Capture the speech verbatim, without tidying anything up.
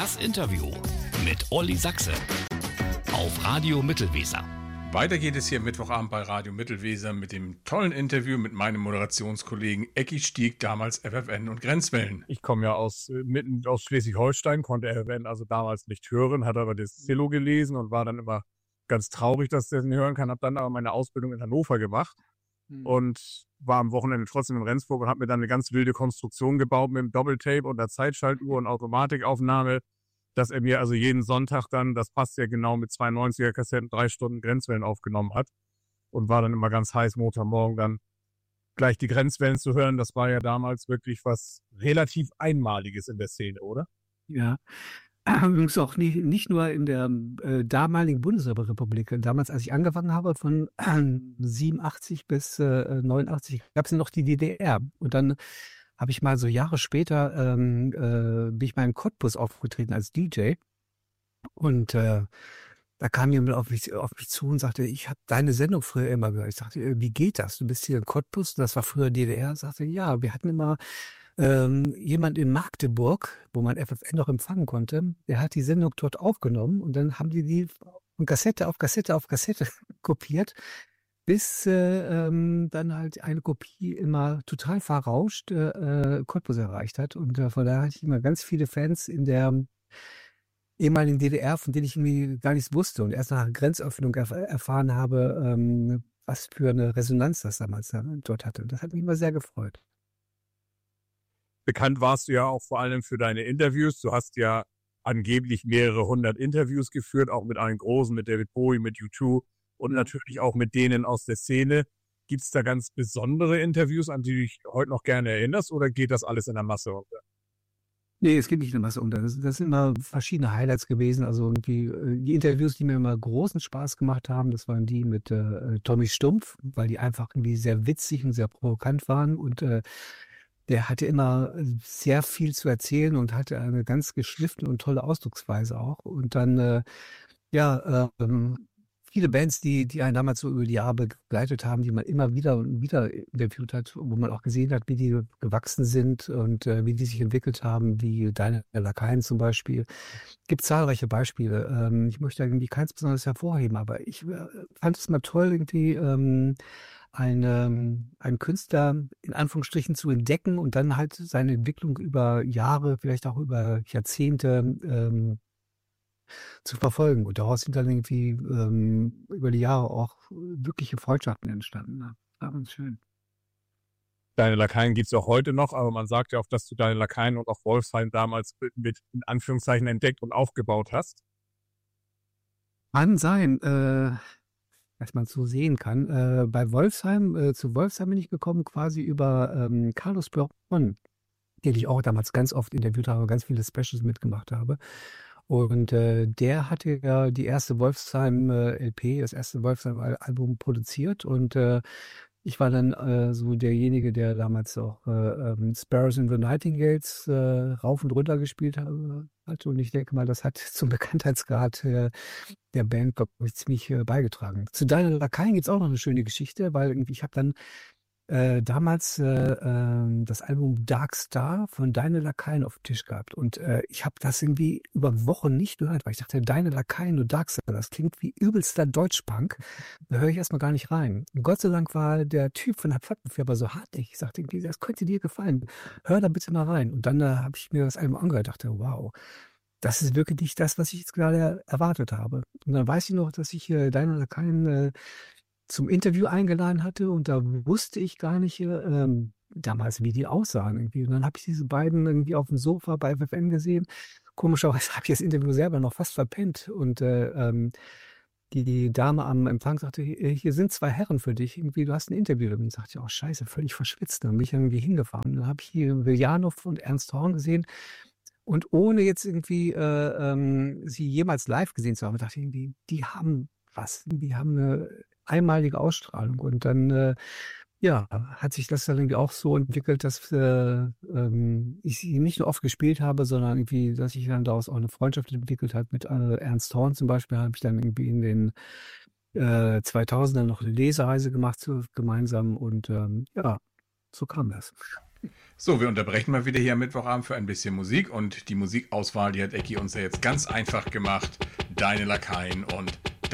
Das Interview mit Olli Sachse auf Radio Mittelweser. Weiter geht es hier Mittwochabend bei Radio Mittelweser mit dem tollen Interview mit meinem Moderationskollegen Ecki Stieg, damals F F N und Grenzwellen. Ich komme ja aus äh, mitten aus Schleswig-Holstein, konnte F F N also damals nicht hören, hatte aber das Zillow gelesen und war dann immer ganz traurig, dass ich das nicht hören kann. Habe dann aber meine Ausbildung in Hannover gemacht hm. und war am Wochenende trotzdem in Rendsburg und habe mir dann eine ganz wilde Konstruktion gebaut mit dem Doppeltape und der Zeitschaltuhr und Automatikaufnahme, dass er mir also jeden Sonntag dann, das passt ja genau mit zwei neunziger-Kassetten, drei Stunden Grenzwellen aufgenommen hat und war dann immer ganz heiß, Montagmorgen dann gleich die Grenzwellen zu hören. Das war ja damals wirklich was relativ Einmaliges in der Szene, oder? Ja, übrigens auch nicht, nicht nur in der äh, damaligen Bundesrepublik. Damals, als ich angefangen habe, von äh, siebenundachtzig bis äh, neunundachtzig, gab es ja noch die D D R. Und dann habe ich mal so Jahre später, ähm, äh, bin ich mal in Cottbus aufgetreten als D J. Und äh, da kam jemand auf mich, auf mich zu und sagte, ich habe deine Sendung früher immer gehört. Ich sagte, wie geht das? Du bist hier in Cottbus, das war früher D D R. Ich sagte, ja, wir hatten immer ähm, jemand in Magdeburg, wo man F F N noch empfangen konnte, der hat die Sendung dort aufgenommen und dann haben die die von Kassette auf Kassette auf Kassette kopiert, bis äh, ähm, dann halt eine Kopie immer total verrauscht äh, Cottbus erreicht hat. Und äh, von daher hatte ich immer ganz viele Fans in der ehemaligen D D R, von denen ich irgendwie gar nichts wusste und erst nach der Grenzöffnung erf- erfahren habe, ähm, was für eine Resonanz das damals äh, dort hatte. Und das hat mich immer sehr gefreut. Bekannt warst du ja auch vor allem für deine Interviews. Du hast ja angeblich mehrere hundert Interviews geführt, auch mit allen Großen, mit David Bowie, mit U zwei und natürlich auch mit denen aus der Szene. Gibt es da ganz besondere Interviews, an die du dich heute noch gerne erinnerst, oder geht das alles in der Masse unter? Nee, es geht nicht in der Masse unter. Das, das sind immer verschiedene Highlights gewesen. Also irgendwie äh, die Interviews, die mir immer großen Spaß gemacht haben, das waren die mit äh, Tommy Stumpf, weil die einfach irgendwie sehr witzig und sehr provokant waren und äh, der hatte immer sehr viel zu erzählen und hatte eine ganz geschliffene und tolle Ausdrucksweise auch. Und dann, äh, ja, ähm, viele Bands, die, die einen damals so über die Jahre begleitet haben, die man immer wieder und wieder interviewt hat, wo man auch gesehen hat, wie die gewachsen sind und äh, wie die sich entwickelt haben, wie Deine Lakaien zum Beispiel. Gibt zahlreiche Beispiele. Ähm, ich möchte irgendwie keins besonders hervorheben, aber ich äh, fand es mal toll, irgendwie ähm, eine, einen Künstler in Anführungsstrichen zu entdecken und dann halt seine Entwicklung über Jahre, vielleicht auch über Jahrzehnte ähm, zu verfolgen. Und daraus sind dann irgendwie ähm, über die Jahre auch wirkliche Freundschaften entstanden. Das war ganz schön. Deine Lakaien gibt's auch heute noch, aber man sagt ja auch, dass du Deine Lakaien und auch Wolfsheim damals mit in Anführungszeichen entdeckt und aufgebaut hast. Kann sein, äh, dass man es so sehen kann. Äh, bei Wolfsheim, äh, zu Wolfsheim bin ich gekommen quasi über ähm, Carlos Berron, den ich auch damals ganz oft interviewt habe, ganz viele Specials mitgemacht habe. Und äh, der hatte ja die erste Wolfsheim-L P, das erste Wolfsheim-Album produziert und äh, ich war dann äh, so derjenige, der damals auch äh, ähm, Sparrows and the Nightingales äh, rauf und runter gespielt habe, hat. Und ich denke mal, das hat zum Bekanntheitsgrad äh, der Band, glaube ich, ziemlich äh, beigetragen. Zu Deine Lakaien gibt's auch noch eine schöne Geschichte, weil irgendwie ich habe dann äh, damals äh, äh, das Album Dark Star von Deine Lakaien auf dem Tisch gehabt. Und äh, ich habe das irgendwie über Wochen nicht gehört, weil ich dachte, Deine Lakaien und Dark Star, das klingt wie übelster Deutschpunk. Da höre ich erstmal gar nicht rein. Und Gott sei Dank war der Typ von der Plattenfirma so hartnäckig. Ich sagte irgendwie, das könnte dir gefallen. Hör da bitte mal rein. Und dann äh, habe ich mir das Album angehört, dachte, wow, das ist wirklich nicht das, was ich jetzt gerade erwartet habe. Und dann weiß ich noch, dass ich äh, Deine Lakaien äh, zum Interview eingeladen hatte und da wusste ich gar nicht ähm, damals, wie die aussahen irgendwie. Und dann habe ich diese beiden irgendwie auf dem Sofa bei F F N gesehen. Komischerweise habe ich das Interview selber noch fast verpennt und äh, ähm, die, die Dame am Empfang sagte, hier sind zwei Herren für dich, irgendwie, du hast ein Interview. Und dann sagte ich, oh scheiße, völlig verschwitzt. Dann bin ich irgendwie hingefahren. Dann habe ich hier Viljanov und Ernst Horn gesehen und ohne jetzt irgendwie äh, ähm, sie jemals live gesehen zu haben, dachte ich irgendwie, die haben was, die haben eine einmalige Ausstrahlung und dann äh, ja, hat sich das dann irgendwie auch so entwickelt, dass äh, ähm, ich sie nicht nur oft gespielt habe, sondern irgendwie, dass sich dann daraus auch eine Freundschaft entwickelt hat mit äh, Ernst Horn zum Beispiel, habe ich dann irgendwie in den äh, zweitausendern noch eine Lesereise gemacht so, gemeinsam und ähm, ja, so kam das. So, wir unterbrechen mal wieder hier am Mittwochabend für ein bisschen Musik und die Musikauswahl, die hat Ecki uns ja jetzt ganz einfach gemacht. Deine Lakaien und